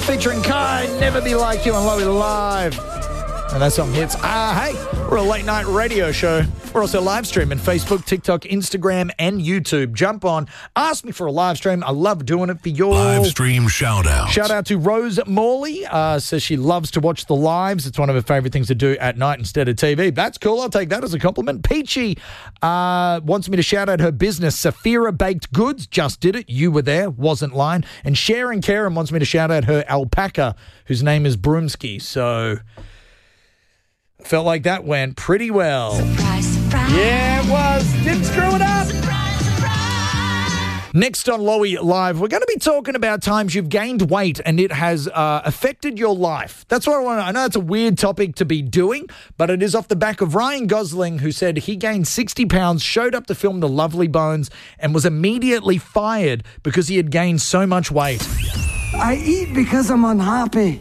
featuring Kai, Never Be Like You on Lowy Live. And that song hits. Hey, we're a late night radio show. We're also live streaming Facebook, TikTok, Instagram, and YouTube. Jump on. Ask me for a live stream. I love doing it for you. Live stream shout out. Shout out to Rose Morley. Says she loves to watch the lives. It's one of her favourite things to do at night instead of TV. That's cool. I'll take that as a compliment. Peachy wants me to shout out her business, Safira Baked Goods. Just did it. You were there. Wasn't lying. And Sharon Karen wants me to shout out her alpaca, whose name is Broomski. So felt like that went pretty well. Surprise, surprise. Yeah, it was. Didn't screw it up. Surprise, surprise. Next on Lowy Live, we're going to be talking about times you've gained weight and it has affected your life. That's what I want to know. I know it's a weird topic to be doing, but it is off the back of Ryan Gosling, who said he gained 60 pounds, showed up to film The Lovely Bones, and was immediately fired because he had gained so much weight. I eat because I'm unhappy.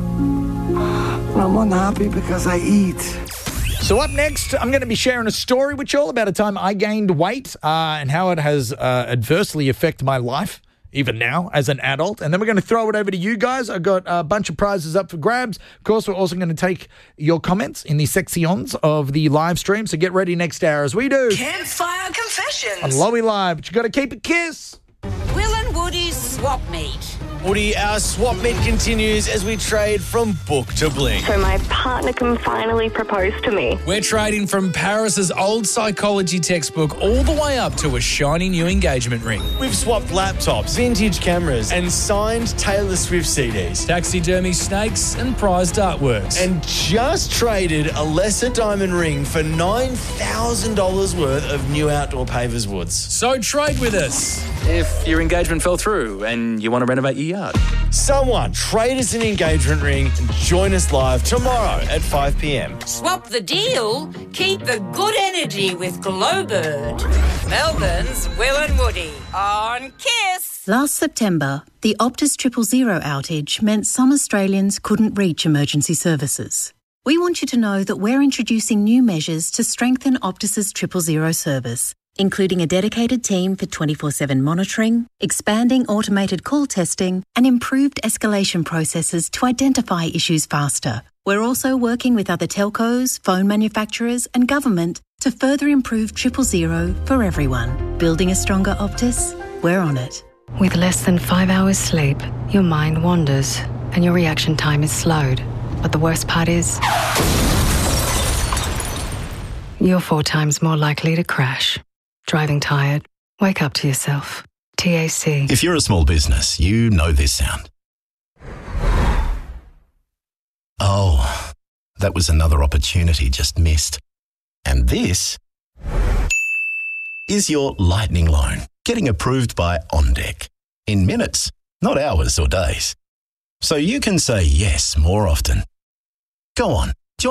I'm unhappy because I eat. So up next, I'm going to be sharing a story with you all about a time I gained weight and how it has adversely affected my life, even now, as an adult. And then we're going to throw it over to you guys. I've got a bunch of prizes up for grabs. Of course, we're also going to take your comments in the sections of the live stream. So get ready next hour as we do Campfire Confessions. on Lowy Live. But you got to keep it kiss. Will and Woody's swap meet. Woody, our swap meet continues as we trade from book to bling. So my partner can finally propose to me. We're trading from Paris's old psychology textbook all the way up to a shiny new engagement ring. We've swapped laptops, vintage cameras, and signed Taylor Swift CDs. Taxidermy snakes and prized artworks. And just traded a lesser diamond ring for $9,000 worth of new outdoor pavers woods. So trade with us. If your engagement fell through and you want to renovate your yard. Someone trade us an engagement ring and join us live tomorrow at 5 p.m. Swap the deal. Keep the good energy with Glowbird. Melbourne's Will and Woody on Kiss. Last September, the Optus 000 outage meant some Australians couldn't reach emergency services. We want you to know that we're introducing new measures to strengthen Optus's 000 service, including a dedicated team for 24/7 monitoring, expanding automated call testing, and improved escalation processes to identify issues faster. We're also working with other telcos, phone manufacturers, and government to further improve 000 for everyone. Building a stronger Optus? We're on it. With less than 5 hours sleep, your mind wanders and your reaction time is slowed. But the worst part is, you're 4 times more likely to crash. Driving tired? Wake up to yourself. TAC. If you're a small business, you know this sound. Oh, that was another opportunity just missed. And this is your Lightning loan, getting approved by OnDeck. In minutes, not hours or days. So you can say yes more often. Go on,